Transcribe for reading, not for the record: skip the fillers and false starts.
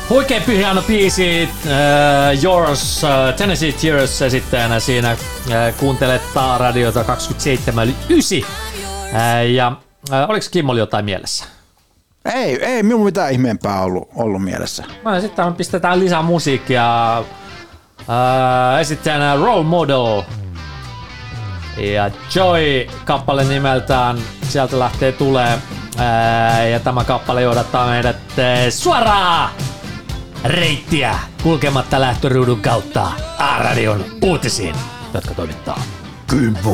Huikea hieno biisi, Yours, Tennessee Tears esittäjänä siinä. Kuuntelet radiota 27/9. Ja oliko Kimmolla jotain mielessä? Ei minulla mitään ihmeempää ollut mielessä. No, sitten pistetään lisää musiikkia. Esittäjänä Role Model. Ja Joy-kappale nimeltään, sieltä lähtee tulee. Ja tämä kappale johdattaa meidät suoraan reittiä kulkematta lähtöruudun kautta A-radion uutisiin, jotka toimittaa Kympo.